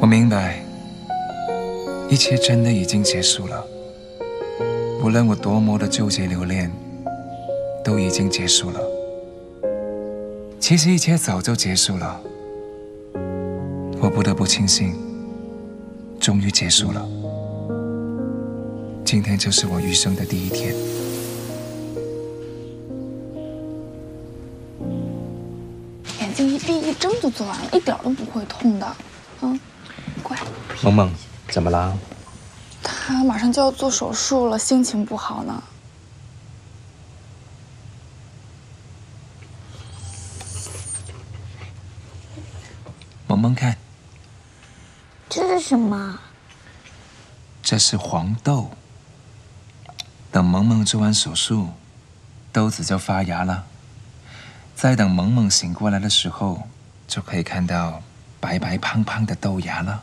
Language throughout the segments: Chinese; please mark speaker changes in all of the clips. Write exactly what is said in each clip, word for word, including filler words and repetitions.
Speaker 1: 我明白，一切真的已经结束了。无论我多么的纠结留恋，都已经结束了。其实一切早就结束了，我不得不庆幸，终于结束了。今天就是我余生的第一天。
Speaker 2: 眼睛一闭一睁就做完了，一点都不会痛的。嗯，乖。
Speaker 3: 萌萌，怎么啦？
Speaker 2: 他马上就要做手术了，心情不好呢。
Speaker 1: 萌萌看，
Speaker 4: 这是什么？
Speaker 1: 这是黄豆。等萌萌做完手术，豆子就发芽了。再等萌萌醒过来的时候，就可以看到白白胖胖的豆芽了。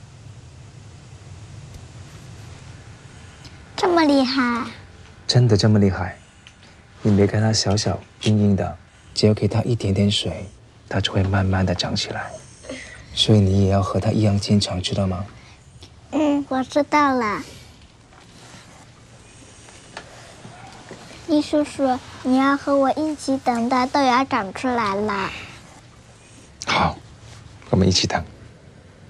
Speaker 4: 这么厉害？
Speaker 3: 真的这么厉害？你别看它小小硬硬的，只要给它一点点水，它就会慢慢的长起来。所以你也要和它一样坚强，知道吗？
Speaker 4: 嗯，我知道了。易叔叔，你要和我一起等到豆芽长出来了。
Speaker 3: 好，我们一起等。